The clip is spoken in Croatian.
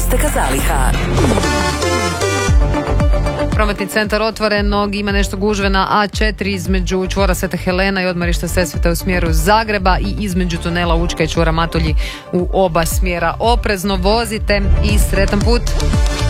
Isteka zaliha. Prometni centar otvorenog, ima nešto gužve na A4 između čvora Sveta Helena i odmorišta Sesveta u smjeru Zagreba i između tunela Učka i čvora Matulji u oba smjera. Oprezno vozite i sretan put.